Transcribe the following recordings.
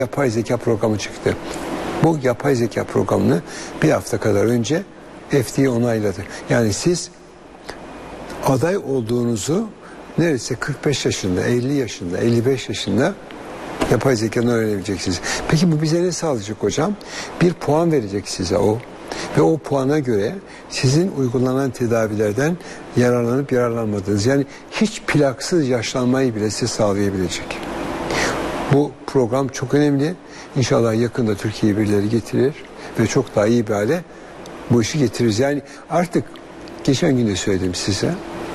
yapay zeka programı çıktı. Bu yapay zeka programını bir hafta kadar önce FDA onayladı. Yani siz aday olduğunuzu neredeyse 45 yaşında, 50 yaşında, 55 yaşında yapay zekadan öğrenebileceksiniz. Peki bu bize ne sağlayacak hocam? Bir puan verecek size o. Ve o puana göre sizin uygulanan tedavilerden yararlanıp yararlanmadığınız, yani hiç plaksız yaşlanmayı bile size sağlayabilecek. Bu program çok önemli. İnşallah yakında Türkiye'ye birileri getirir ve çok daha iyi bir hale bu işi getiririz. Yani artık geçen gün de söyledim size.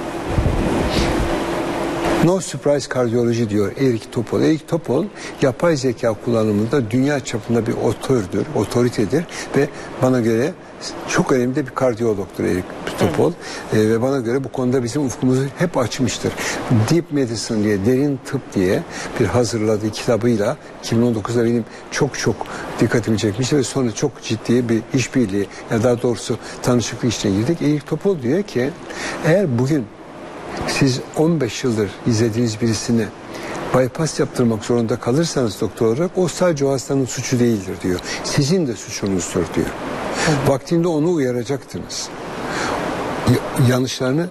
No surprise kardiyoloji diyor Erik Topol. Erik Topol yapay zeka kullanımında dünya çapında bir otoritedir ve bana göre çok önemli de bir kardiyologtur Erik Topol. Ve bana göre bu konuda bizim ufkumuzu hep açmıştır. Deep Medicine diye, derin tıp diye bir hazırladığı kitabıyla 2019'da benim çok dikkatimi çekmişti ve sonra çok ciddi bir işbirliği, ya daha doğrusu tanışıklık içine girdik. Erik Topol diyor ki eğer bugün siz 15 yıldır izlediğiniz birisini bypass yaptırmak zorunda kalırsanız doktor olarak o sadece o hastanın suçu değildir diyor. Sizin de suçunuzdur diyor. Vaktinde onu uyaracaktınız. Yanlışlarını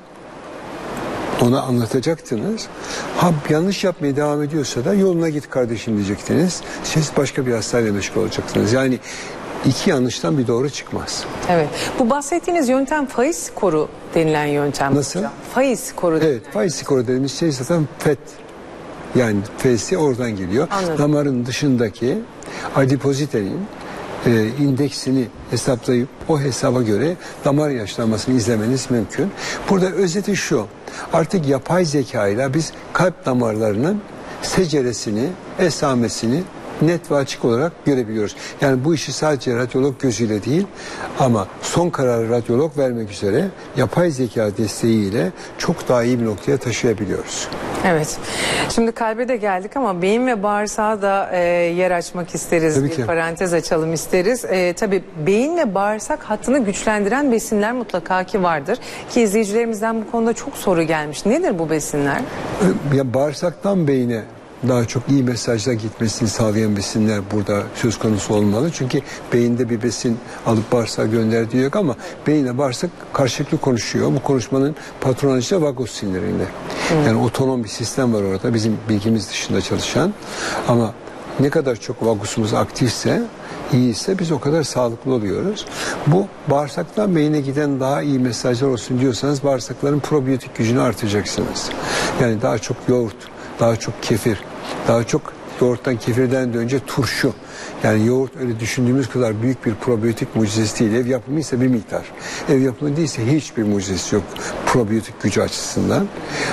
ona anlatacaktınız. Yanlış yapmaya devam ediyorsa da yoluna git kardeşim diyecektiniz. Siz başka bir hastayla meşgul olacaksınız. Yani iki yanlıştan bir doğru çıkmaz. Evet. Bu bahsettiğiniz yöntem faiz skoru denilen yöntem. Nasıl? Hocam. Faiz skoru. Evet, faiz skoru dediğimiz şey zaten FET. Yani F'si oradan geliyor. Anladım. Damarın dışındaki adipozitenin indeksini hesaplayıp o hesaba göre damar yaşlanmasını izlemeniz mümkün. Burada özeti şu. Artık yapay zeka ile biz kalp damarlarının seceresini, esamesini net ve açık olarak görebiliyoruz. Yani bu işi sadece radyolog gözüyle değil ama son kararı radyolog vermek üzere yapay zeka desteğiyle çok daha iyi bir noktaya taşıyabiliyoruz. Evet. Şimdi kalbe de geldik ama beyin ve bağırsağa da yer açmak isteriz. Tabii bir ki. parantez açalım isteriz. Tabii beyin ve bağırsak hattını güçlendiren besinler mutlaka ki vardır. Ki izleyicilerimizden bu konuda çok soru gelmiş. Nedir bu besinler? Ya bağırsaktan beyine daha çok iyi mesajla gitmesini sağlayan besinler burada söz konusu olmalı. Çünkü beyinde bir besin alıp bağırsağa gönderdiği yok ama beyinle bağırsak karşılıklı konuşuyor. Bu konuşmanın patronajı da vagus sinirinde. Yani otonom bir sistem var orada bizim bilgimiz dışında çalışan. Ama ne kadar çok vagusumuz aktifse, iyiyse biz o kadar sağlıklı oluyoruz. Bu bağırsaktan beyine giden daha iyi mesajlar olsun diyorsanız bağırsakların probiyotik gücünü artıracaksınız. Yani daha çok yoğurt, daha çok kefir, daha çok yoğurttan kefirden de önce turşu. Yani yoğurt öyle düşündüğümüz kadar büyük bir probiyotik mucizesi değil. Ev yapımı ise bir miktar. Ev yapımı değilse hiçbir mucizesi yok probiyotik gücü açısından.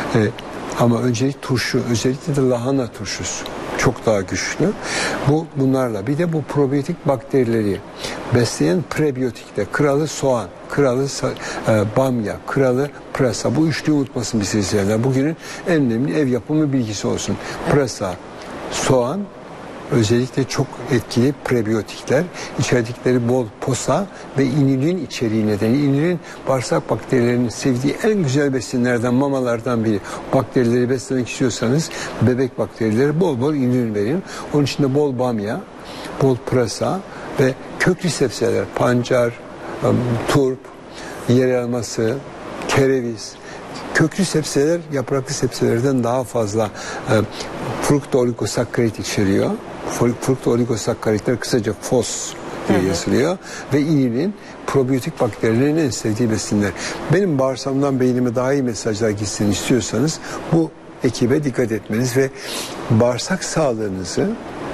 Ama öncelik turşu, özellikle de lahana turşusu çok daha güçlü. Bunlarla bir de bu probiyotik bakterileri besleyen prebiyotikte kralı soğan, kralı bamya, kralı pırasa. Bu üçlüyü unutmasın bir seyircilerden. Bugünün en önemli ev yapımı bilgisi olsun. Pırasa, soğan özellikle çok etkili prebiyotikler. İçerdikleri bol posa ve inülin içeriği nedeniyle inülin bağırsak bakterilerinin sevdiği en güzel besinlerden, mamalardan biri. Bakterileri beslemek istiyorsanız bebek bakterileri bol bol inülin verin. Onun için de bol bamya, bol pırasa ve köklü sebzeler, pancar, turp, yer elması, kereviz. Köklü sebzeler yapraklı sebzelerden daha fazla fruktoligosakkarit içeriyor. Fruktoligosakkaritler kısaca FOS diye yazılıyor. Ve inülin probiyotik bakterilerin en sevdiği besinler. Benim bağırsamdan beynime daha iyi mesajlar gitsin istiyorsanız bu ekibe dikkat etmeniz ve bağırsak sağlığınızı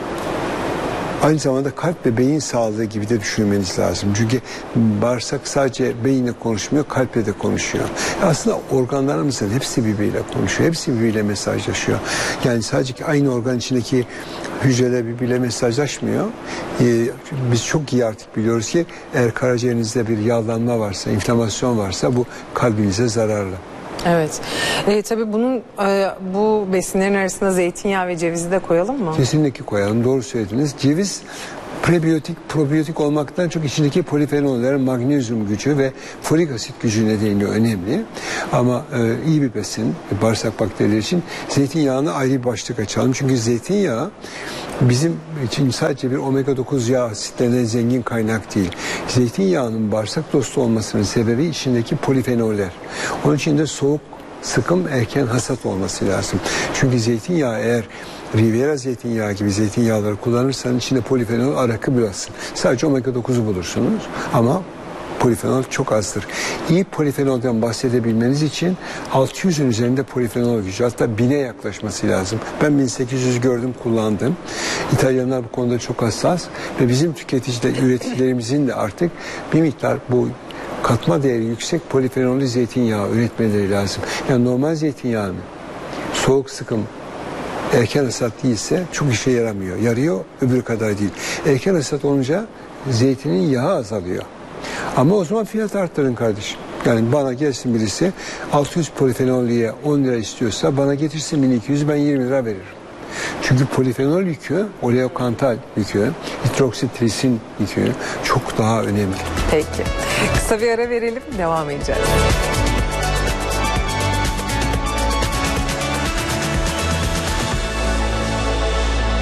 aynı zamanda kalp ve beyin sağlığı gibi de düşünmeniz lazım. Çünkü bağırsak sadece beyinle konuşmuyor, kalple de konuşuyor. Aslında organlarımızın hepsi birbiriyle konuşuyor. Hepsi birbiriyle mesajlaşıyor. Yani sadece aynı organ içindeki hücreler birbiriyle mesajlaşmıyor. Biz çok iyi artık biliyoruz ki eğer karaciğerinizde bir yağlanma varsa, inflamasyon varsa bu kalbinize zararlı. Evet. Tabii bu besinlerin arasında zeytinyağı ve cevizi de koyalım mı? Kesinlikle koyalım. Doğru söylediniz. Ceviz probiyotik olmaktan çok içindeki polifenollerin magnezyum gücü ve folik asit gücü nedeniyle önemli. Ama iyi bir besin bağırsak bakterileri için zeytinyağını ayrı bir başlık açalım. Çünkü zeytinyağı bizim için sadece bir omega 9 yağ asitlerine zengin kaynak değil. Zeytinyağının bağırsak dostu olmasının sebebi içindeki polifenoller. Onun için de soğuk, sıkım, erken hasat olması lazım. Çünkü zeytinyağı eğer Riviera zeytinyağı gibi zeytinyağları kullanırsanız içinde polifenol arakı bulasın. Sadece omega 9'u bulursunuz ama polifenol çok azdır. İyi polifenolden bahsedebilmeniz için 600'ün üzerinde polifenol gücü, hatta 1000'e yaklaşması lazım. Ben 1800 gördüm, kullandım. İtalyanlar bu konuda çok hassas ve bizim üreticilerimizin de artık bir miktar bu katma değeri yüksek polifenollü zeytinyağı üretmeleri lazım. Yani normal zeytinyağını soğuk, sıkım, erken hasat değilse çok işe yaramıyor. Yarıyor, öbürü kadar değil. Erken hasat olunca zeytinin yağı azalıyor. Ama o zaman fiyat arttırın kardeşim. Yani bana gelsin birisi 600 polifenollüye 10 lira istiyorsa bana getirsin 1200, ben 20 lira veririm. Çünkü polifenol yükü, oleokantal yükü, hidroksitrisin yükü çok daha önemli. Peki. Kısa bir ara verelim, devam edeceğiz.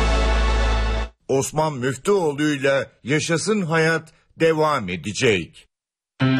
Osman Müftüoğlu'yla Yaşasın Hayat devam edecek.